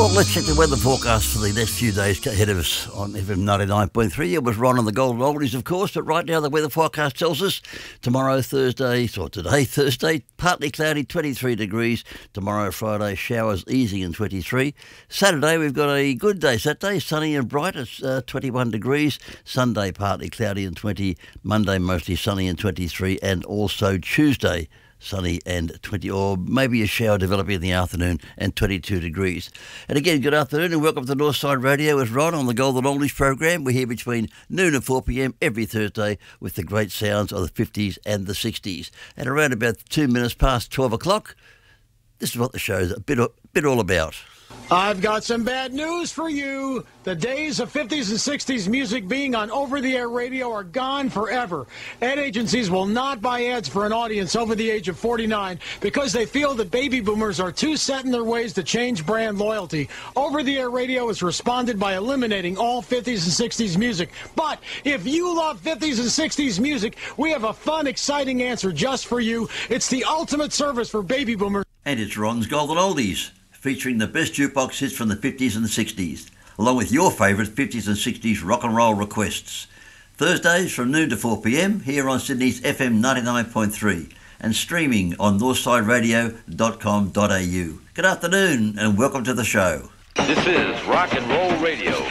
Well, let's check the weather forecast for the next few days ahead of us on FM 99.3. It was Ron on the Golden Oldies, of course, but right now the weather forecast tells us today, Thursday, partly cloudy, 23 degrees. Tomorrow, Friday, showers easing and 23. Saturday, we've got a good day. Saturday, sunny and bright, it's 21 degrees. Sunday, partly cloudy and 20. Monday, mostly sunny and 23. And also Tuesday, sunny and 20, or maybe a shower developing in the afternoon and 22 degrees. And again, good afternoon and welcome to Northside Radio with Ron on the Golden Oldies program. We're here between noon and 4 p.m. every Thursday with the great sounds of the 50s and the 60s. And around about 2 minutes past 12 o'clock, this is what the show's a bit all about. I've got some bad news for you. The days of 50s and 60s music being on over-the-air radio are gone forever. Ad agencies will not buy ads for an audience over the age of 49 because they feel that baby boomers are too set in their ways to change brand loyalty. Over-the-air radio has responded by eliminating all 50s and 60s music. But if you love 50s and 60s music, we have a fun, exciting answer just for you. It's the ultimate service for baby boomers. And it's Ron's Golden Oldies, featuring the best jukebox hits from the 50s and the 60s, along with your favourite 50s and 60s rock and roll requests. Thursdays from noon to 4 p.m. here on Sydney's FM 99.3 and streaming on northsideradio.com.au. Good afternoon and welcome to the show. This is Rock and Roll Radio.